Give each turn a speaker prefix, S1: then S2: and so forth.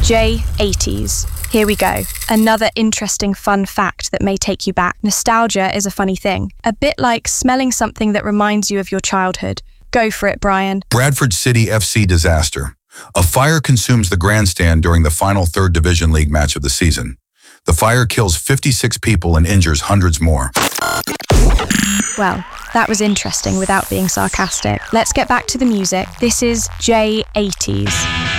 S1: J80s. Here we go. Another interesting fun fact that may take you back. Nostalgia is a funny thing. A bit like smelling something that reminds you of your childhood. Go for it, Brian.
S2: Bradford City FC disaster. A fire consumes the grandstand during the final Third Division League match of the season. The fire kills 56 people and injures hundreds more.
S1: Well, that was interesting without being sarcastic. Let's get back to the music. This is J80s.